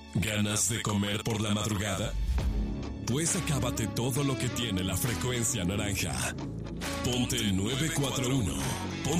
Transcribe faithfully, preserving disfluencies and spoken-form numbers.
¿Ganas de comer por la madrugada? Pues acábate todo lo que tiene la frecuencia naranja. Ponte el nueve cuatro uno.